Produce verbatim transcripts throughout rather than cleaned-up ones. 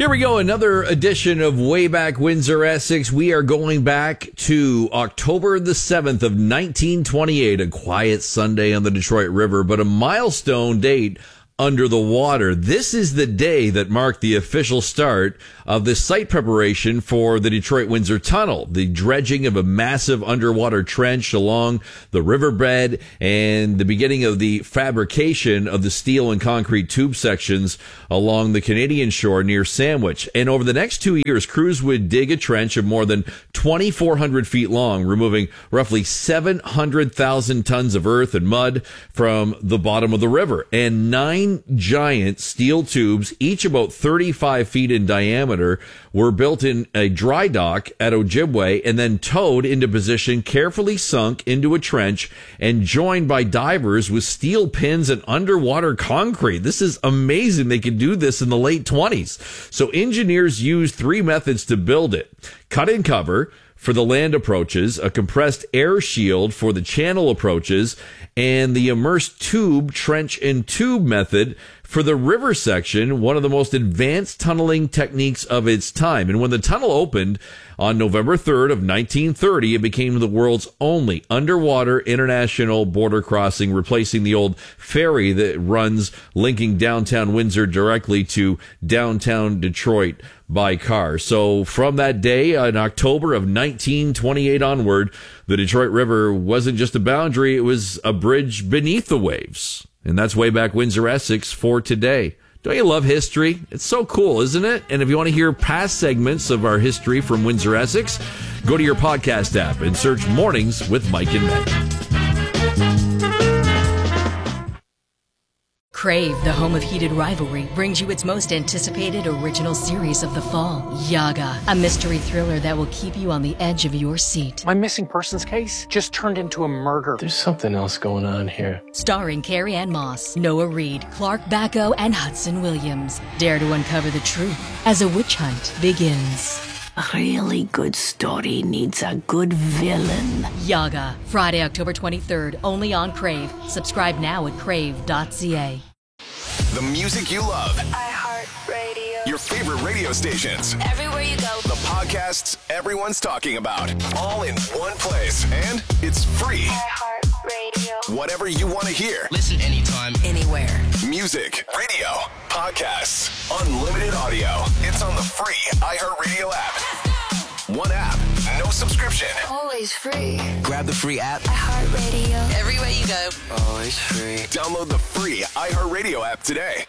Here we go, another edition of Way Back Windsor Essex. We are going back to October the seventh of nineteen twenty-eight, a quiet Sunday on the Detroit River, but a milestone date under the water. This is the day that marked the official start of the site preparation for the Detroit-Windsor Tunnel, the dredging of a massive underwater trench along the riverbed, and the beginning of the fabrication of the steel and concrete tube sections along the Canadian shore near Sandwich. And over the next two years, crews would dig a trench of more than twenty-four hundred feet long, removing roughly seven hundred thousand tons of earth and mud from the bottom of the river. And nine giant steel tubes, each about thirty-five feet in diameter, were built in a dry dock at Ojibwe and then towed into position, carefully sunk into a trench and joined by divers with steel pins and underwater concrete. This is amazing. They could do this in the late twenties. So engineers used three methods to build it: cut and cover for the land approaches, a compressed air shield for the channel approaches, and the immersed tube, trench, and tube method for the river section, one of the most advanced tunneling techniques of its time. And when the tunnel opened on November third of nineteen thirty, it became the world's only underwater international border crossing, replacing the old ferry that runs linking downtown Windsor directly to downtown Detroit by car. So from that day in October of nineteen twenty-eight onward, the Detroit River wasn't just a boundary, it was a bridge beneath the waves. And that's Way Back Windsor Essex for today. Don't you love history? It's so cool, isn't it? And if you want to hear past segments of our history from Windsor Essex, go to your podcast app and search Mornings with Mike and Meg. Crave, the home of heated rivalry, brings you its most anticipated original series of the fall, Yaga, a mystery thriller that will keep you on the edge of your seat. My missing persons case just turned into a murder. There's something else going on here. Starring Carrie Ann Moss, Noah Reid, Clark Bacco, and Hudson Williams. Dare to uncover the truth as a witch hunt begins. A really good story needs a good villain. Yaga, Friday, October twenty-third, only on Crave. Subscribe now at crave dot c a. The music you love. iHeartRadio. Your favorite radio stations. Everywhere you go. The podcasts everyone's talking about. All in one place. And it's free. iHeartRadio. Whatever you want to hear. Listen anytime, anywhere. Music, radio, podcasts, unlimited audio. It's on the free iHeartRadio app. One app, no subscription. Always free. grab the free app. iHeartRadio. Everywhere you go. Always free. Download the free iHeartRadio app today.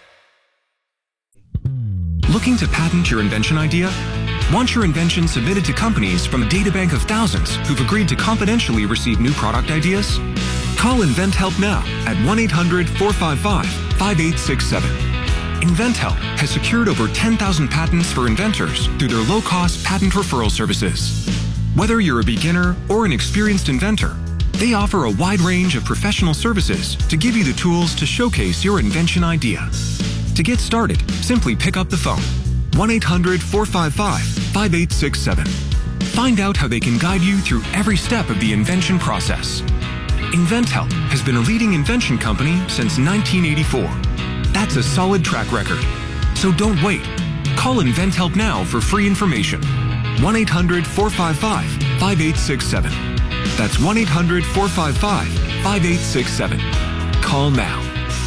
Looking to patent your invention idea? Want your invention submitted to companies from a databank of thousands who've agreed to confidentially receive new product ideas? Call InventHelp now at one eight hundred four five five five eight six seven. InventHelp has secured over ten thousand patents for inventors through their low-cost patent referral services. Whether you're a beginner or an experienced inventor, they offer a wide range of professional services to give you the tools to showcase your invention idea. To get started, simply pick up the phone, one eight hundred four five five five eight six seven. Find out how they can guide you through every step of the invention process. InventHelp has been a leading invention company since nineteen eighty-four. That's a solid track record. So don't wait. Call InventHelp now for free information. one eight hundred four five five five eight six seven. That's one eight hundred four five five five eight six seven. Call now.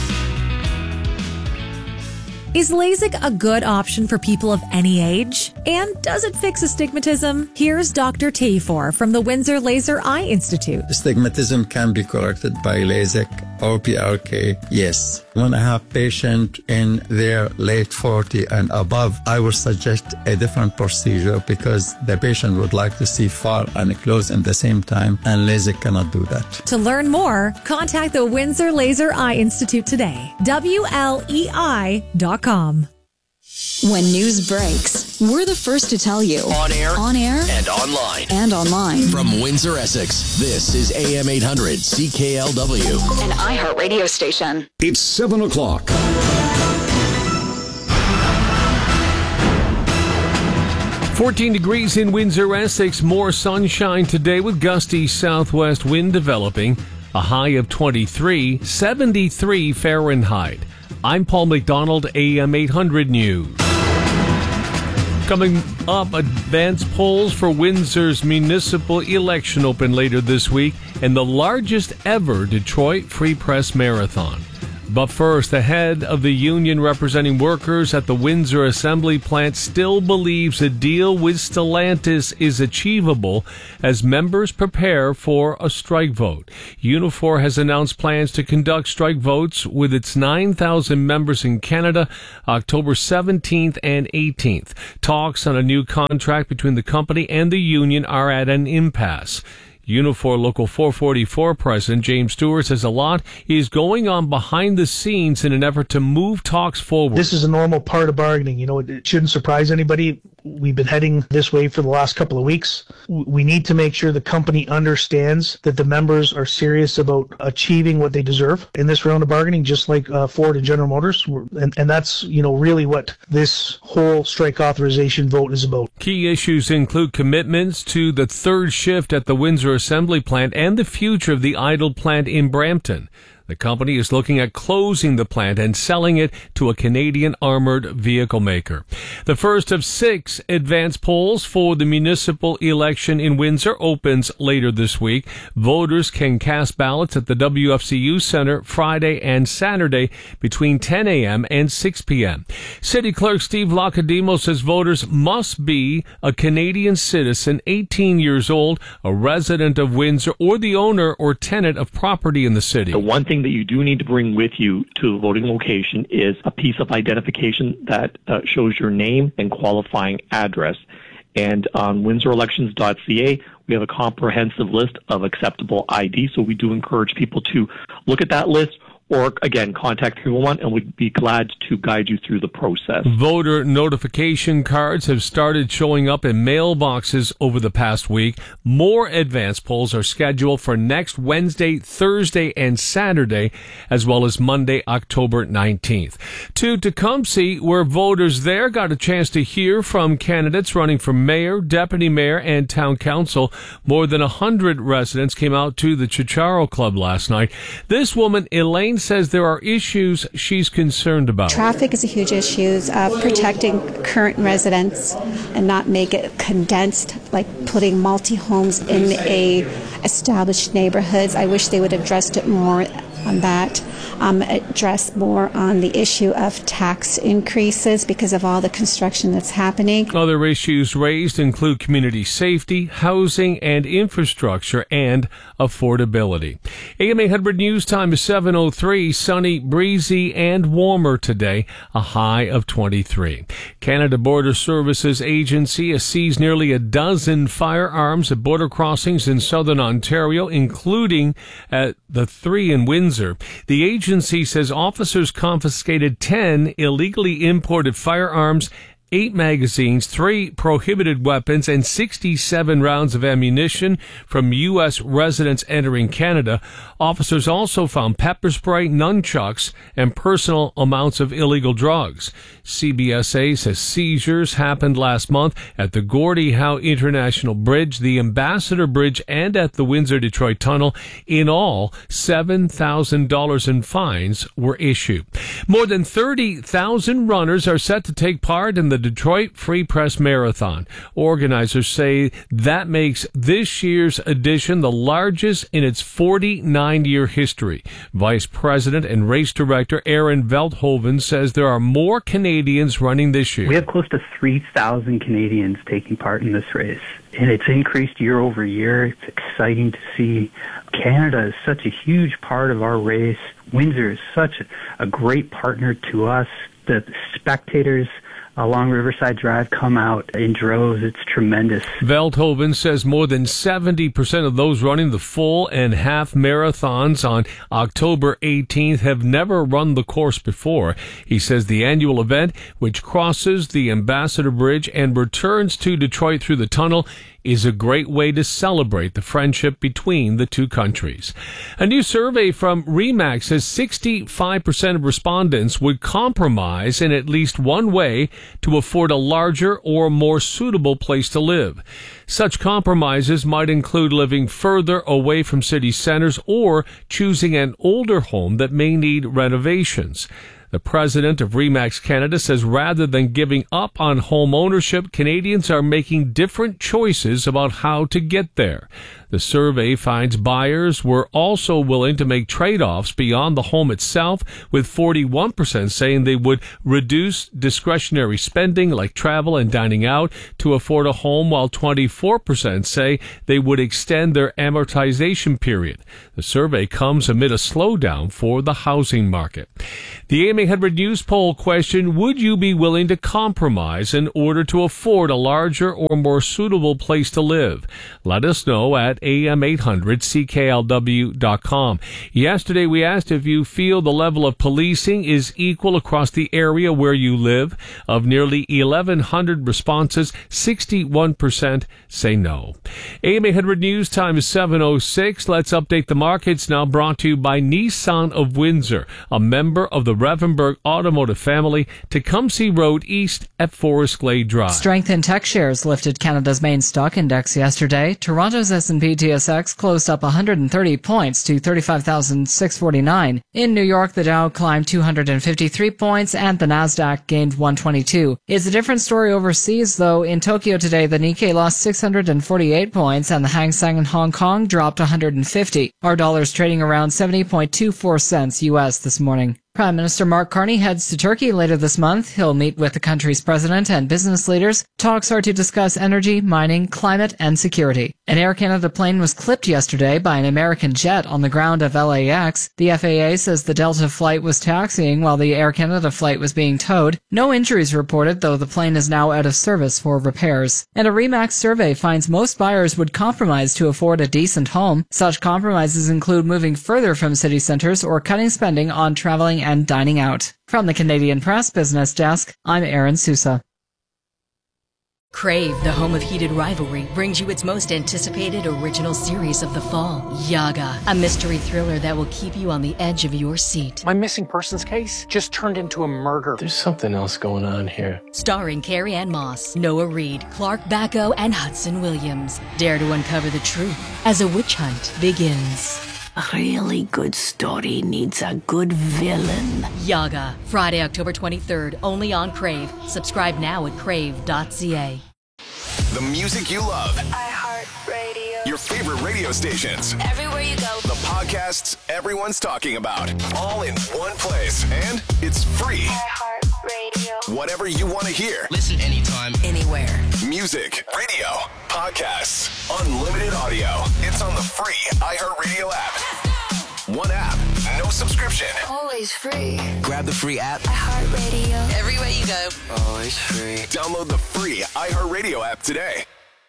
Is LASIK a good option for people of any age? And does it fix astigmatism? Here's Doctor Tafor from the Windsor Laser Eye Institute. Astigmatism can be corrected by LASIK or P R K, yes. When I have patient in their late forty and above, I would suggest a different procedure because the patient would like to see far and close at the same time, and LASIK cannot do that. To learn more, contact the Windsor Laser Eye Institute today. W L E I dot com. When news breaks, we're the first to tell you. On air, on air, and online. And online. From Windsor, Essex, this is A M eight hundred C K L W. An iHeart radio station. It's seven o'clock. fourteen degrees in Windsor, Essex. More sunshine today with gusty southwest wind developing. A high of twenty-three, seventy-three Fahrenheit. I'm Paul McDonald, A M eight hundred News. Coming up, advance polls for Windsor's municipal election open later this week, and the largest ever Detroit Free Press Marathon. But first, the head of the union representing workers at the Windsor Assembly Plant still believes a deal with Stellantis is achievable as members prepare for a strike vote. Unifor has announced plans to conduct strike votes with its nine thousand members in Canada October seventeenth and eighteenth. Talks on a new contract between the company and the union are at an impasse. Unifor Local four forty-four President James Stewart says a lot is going on behind the scenes in an effort to move talks forward. This is a normal part of bargaining. You know, it, it shouldn't surprise anybody. We've been heading this way for the last couple of weeks. We need to make sure the company understands that the members are serious about achieving what they deserve in this round of bargaining, just like uh, Ford and General Motors. And, and that's, you know, really what this whole strike authorization vote is about. Key issues include commitments to the third shift at the Windsor Assembly Plant and the future of the idle plant in Brampton. The company is looking at closing the plant and selling it to a Canadian armored vehicle maker. The first of six advance polls for the municipal election in Windsor opens later this week. Voters can cast ballots at the W F C U Center Friday and Saturday between ten a.m. and six p.m. City Clerk Steve Lacademo says voters must be a Canadian citizen, eighteen years old, a resident of Windsor, or the owner or tenant of property in the city. The one thing that you do need to bring with you to a voting location is a piece of identification that uh, shows your name and qualifying address. And on windsor elections dot c a, we have a comprehensive list of acceptable I D, so we do encourage people to look at that list or, again, contact three one one, and we'd be glad to guide you through the process. Voter notification cards have started showing up in mailboxes over the past week. More advance polls are scheduled for next Wednesday, Thursday, and Saturday, as well as Monday, October nineteenth. To Tecumseh, where voters there got a chance to hear from candidates running for mayor, deputy mayor, and town council. More than one hundred residents came out to the Chicharo Club last night. This woman, Elaine, says there are issues she's concerned about. Traffic is a huge issue. Uh, protecting current residents and not make it condensed, like putting multi-homes in a established neighborhoods. I wish they would have addressed it more on that. Um, address more on the issue of tax increases because of all the construction that's happening. Other issues raised include community safety, housing and infrastructure, and affordability. A M eight hundred News Time is seven oh three. Sunny, breezy, and warmer today, a high of twenty-three. Canada Border Services Agency has seized nearly a dozen firearms at border crossings in southern Ontario, including at the three in Windsor. The agency says officers confiscated ten illegally imported firearms, eight magazines, three prohibited weapons, and sixty-seven rounds of ammunition from U S residents entering Canada. Officers also found pepper spray, nunchucks, and personal amounts of illegal drugs. C B S A says seizures happened last month at the Gordie Howe International Bridge, the Ambassador Bridge, and at the Windsor-Detroit Tunnel. In all, seven thousand dollars in fines were issued. More than thirty thousand runners are set to take part in the Detroit Free Press Marathon. Organizers say that makes this year's edition the largest in its forty-nine year history. Vice President and Race Director Aaron Veldhoven says there are more Canadians running this year. We have close to three thousand Canadians taking part in this race, and it's increased year over year. It's exciting to see. Canada is such a huge part of our race. Windsor is such a great partner to us. The spectators along Riverside Drive come out in droves. It's tremendous. Veldhoven says more than seventy percent of those running the full and half marathons on October eighteenth have never run the course before. He says the annual event, which crosses the Ambassador Bridge and returns to Detroit through the tunnel, is a great way to celebrate the friendship between the two countries. A new survey from RE/MAX says sixty-five percent of respondents would compromise in at least one way to afford a larger or more suitable place to live. Such compromises might include living further away from city centers or choosing an older home that may need renovations. The president of RE/MAX Canada says rather than giving up on home ownership, Canadians are making different choices about how to get there. The survey finds buyers were also willing to make trade-offs beyond the home itself, with forty-one percent saying they would reduce discretionary spending like travel and dining out to afford a home, while twenty-four percent say they would extend their amortization period. The survey comes amid a slowdown for the housing market. The A M eight hundred News poll question, would you be willing to compromise in order to afford a larger or more suitable place to live? Let us know at A M eight hundred C K L W dot com. Yesterday we asked if you feel the level of policing is equal across the area where you live. Of nearly eleven hundred responses, sixty-one percent say no. A M eight hundred News time is seven oh six. Let's update the markets now, brought to you by Nissan of Windsor, a member of the Revenberg Automotive family. Tecumseh Road East at Forest Glade Drive. Strength in tech shares lifted Canada's main stock index yesterday. Toronto's S and P T S X closed up one hundred thirty points to thirty-five thousand six hundred forty-nine. In New York, the Dow climbed two hundred fifty-three points and the Nasdaq gained one hundred twenty-two. It's a different story overseas, though. In Tokyo today, the Nikkei lost six hundred forty-eight points and the Hang Seng in Hong Kong dropped one hundred fifty. Our dollar's trading around seventy point two four cents U S this morning. Prime Minister Mark Carney heads to Turkey later this month. He'll meet with the country's president and business leaders. Talks are to discuss energy, mining, climate, and security. An Air Canada plane was clipped yesterday by an American jet on the ground of L A X. The F A A says the Delta flight was taxiing while the Air Canada flight was being towed. No injuries reported, though the plane is now out of service for repairs. And a RE/MAX survey finds most buyers would compromise to afford a decent home. Such compromises include moving further from city centers or cutting spending on traveling and dining out. From the Canadian Press Business Desk, I'm Aaron Sousa. Crave, the home of heated rivalry, brings you its most anticipated original series of the fall, Yaga, a mystery thriller that will keep you on the edge of your seat. My missing persons case just turned into a murder. There's something else going on here. Starring Carrie Ann Moss, Noah Reid, Clark Bacco, and Hudson Williams. Dare to uncover the truth as a witch hunt begins. A really good story needs a good villain. Yaga, Friday, October twenty-third, only on Crave. Subscribe now at crave dot c a. The music you love. iHeartRadio. Your favorite radio stations. Everywhere you go. The podcasts everyone's talking about. All in one place. And it's free. iHeartRadio. Whatever you want to hear. Listen anytime, anywhere. Music, radio, podcasts, unlimited audio. It's on the free iHeartRadio app. One app, no subscription. Always free. Grab the free app. iHeartRadio. Everywhere you go. Always free. Download the free iHeartRadio app today.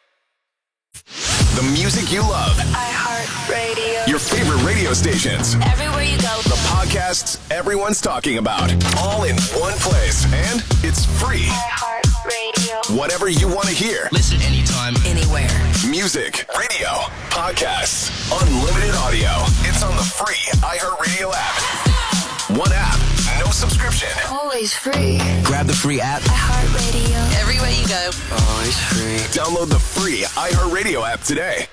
The music you love. iHeartRadio. Your favorite radio stations. Everywhere you go. The podcasts everyone's talking about. All in one place. And it's free. iHeartRadio. Whatever you want to hear. Listen anytime, anywhere. Music, radio, podcasts, unlimited audio. It's on the free iHeartRadio app. One app, no subscription. Always free. Grab the free app. iHeartRadio. Everywhere you go. Always free. Download the free iHeartRadio app today.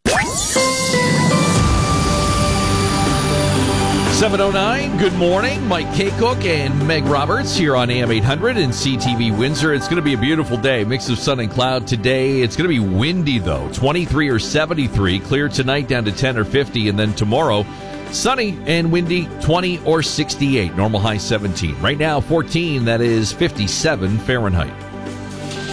seven oh nine, good morning. Mike Kaycook and Meg Roberts here on A M eight hundred and C T V Windsor. It's going to be a beautiful day. Mix of sun and cloud today. It's going to be windy, though. twenty-three or seventy-three. Clear tonight down to ten or fifty. And then tomorrow, sunny and windy, twenty or sixty-eight. Normal high seventeen. Right now, fourteen. That is fifty-seven Fahrenheit.